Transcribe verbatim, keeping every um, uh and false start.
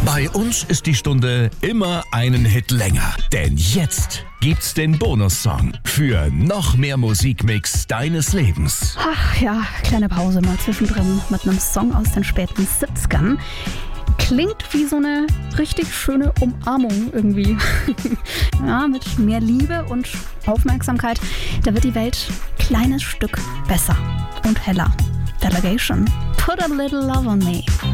Bei uns ist die Stunde immer einen Hit länger. Denn jetzt gibt's den Bonussong für noch mehr Musikmix deines Lebens. Ach ja, kleine Pause mal zwischendrin mit einem Song aus den späten siebzigern. Klingt wie so eine richtig schöne Umarmung irgendwie. Ja, mit mehr Liebe und Aufmerksamkeit, da wird die Welt ein kleines Stück besser und heller. Delegation. Put a little love on me.